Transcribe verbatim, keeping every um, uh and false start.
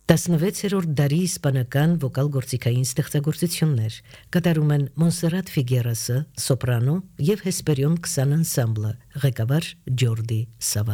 տասնվեցերորդ դարի իսպանական վոկալ գործիքային ստեղծագործություններ կատարում են Մոնսերատ Ֆիգերասը, սոպրանո եւ Հեսպերիոն քսան անսամբլը, ղեկավար Ջորդի Սավա